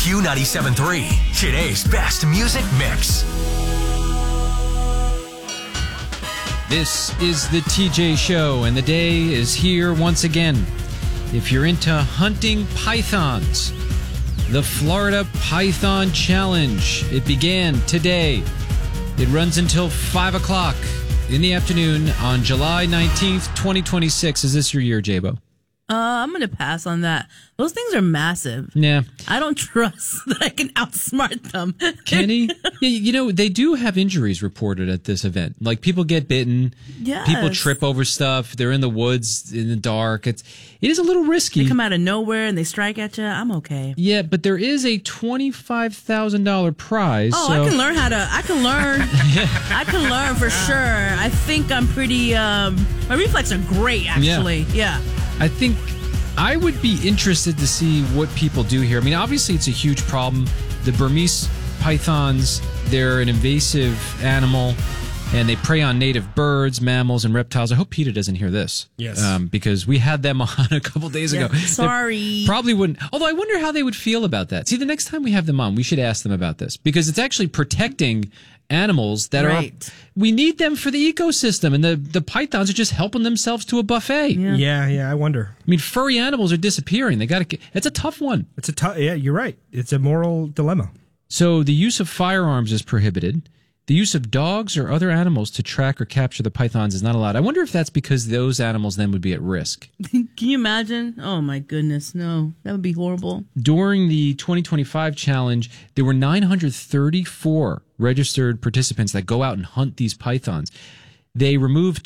Q97.3, today's best music mix. This is the TJ Show, and the day is here once again. If you're into hunting pythons, the Florida Python Challenge. It began today. It runs until 5 o'clock in the afternoon on July 19th, 2026. Is this your year, J-Bo? I'm going to pass on that. Those things are massive. Yeah. I don't trust that I can outsmart them. Kenny? Yeah, you know, they do have injuries reported at this event. Like, people get bitten. Yes. People trip over stuff. They're in the woods in the dark. It is a little risky. They come out of nowhere and they strike at you. I'm okay. Yeah, but there is a $25,000 prize. Oh, so. I can learn I can learn. I can learn for sure. I think I'm pretty, my reflexes are great, actually. Yeah. I think I would be interested to see what people do here. I mean, obviously, it's a huge problem. The Burmese pythons, they're an invasive animal, and they prey on native birds, mammals, and reptiles. I hope PETA doesn't hear this. Yes. Because we had them on a couple days ago. Sorry. They probably wouldn't. Although I wonder how they would feel about that. See, the next time we have them on, we should ask them about this. Because it's actually protecting animals that are... We need them for the ecosystem, and the pythons are just helping themselves to a buffet. Yeah, I wonder. I mean, furry animals are disappearing. It's a tough one. Yeah, you're right. It's a moral dilemma. So the use of firearms is prohibited. The use of dogs or other animals to track or capture the pythons is not allowed. I wonder if that's because those animals then would be at risk. Can you imagine? Oh, my goodness. No, that would be horrible. During the 2025 challenge, there were 934 registered participants that go out and hunt these pythons. They removed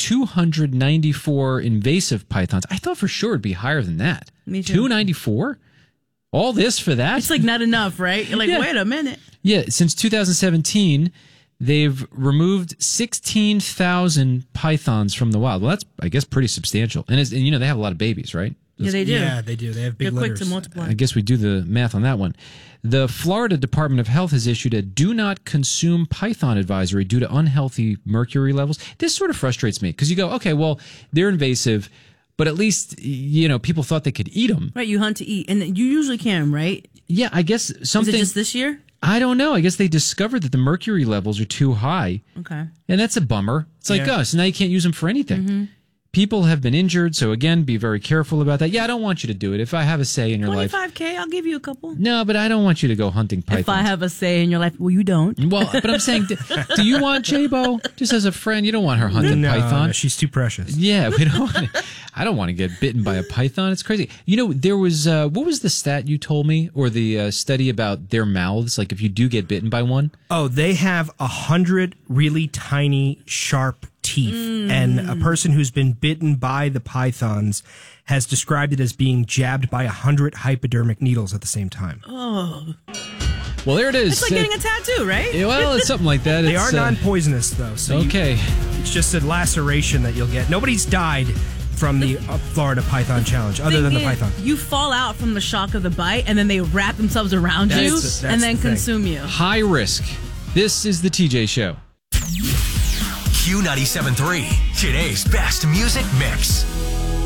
294 invasive pythons. I thought for sure it'd be higher than that. Me too. 294? All this for that? It's like not enough, right? You're like, wait a minute. Yeah, since 2017... they've removed 16,000 pythons from the wild. Well, that's, I guess, pretty substantial. And they have a lot of babies, right? Yeah, they do. Yeah, they do. They have big They're litters. quick to multiply. I guess we do the math on that one. The Florida Department of Health has issued a do not consume python advisory due to unhealthy mercury levels. This sort of frustrates me because you go, okay, well, they're invasive, but at least, people thought they could eat them. Right, you hunt to eat. And you usually can, right? Yeah, I guess something... Is it just this year? I don't know. I guess they discovered that the mercury levels are too high. Okay. And that's a bummer. It's like us. Now you can't use them for anything. Mm-hmm. People have been injured, so again, be very careful about that. Yeah, I don't want you to do it. If I have a say in your life... $25K, I'll give you a couple. No, but I don't want you to go hunting pythons. If I have a say in your life, well, you don't. Well, but I'm saying, do you want J-Bo? Just as a friend, you don't want her hunting python. No, she's too precious. Yeah, we don't want it. I don't want to get bitten by a python. It's crazy. There was, what was the stat you told me? Or the study about their mouths? Like if you do get bitten by one? Oh, they have 100 really tiny, sharp teeth. And a person who's been bitten by the pythons has described it as being jabbed by 100 hypodermic needles at the same time. Oh. Well, there it is. It's like getting a tattoo, right? Well, it's something like that. They are non-poisonous, though. So okay. It's just a laceration that you'll get. Nobody's died from the Florida Python Challenge, other than the python. You fall out from the shock of the bite, and then they wrap themselves around you and then consume you. High risk. This is the TJ Show. Q97.3, today's best music mix.